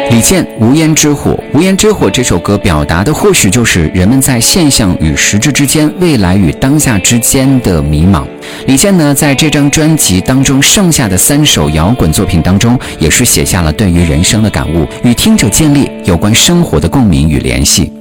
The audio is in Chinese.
李健《无烟之火》，《无烟之火》这首歌表达的或许就是人们在现象与实质之间、未来与当下之间的迷茫。李健呢，在这张专辑当中剩下的3首摇滚作品当中，也是写下了对于人生的感悟，与听者建立有关生活的共鸣与联系。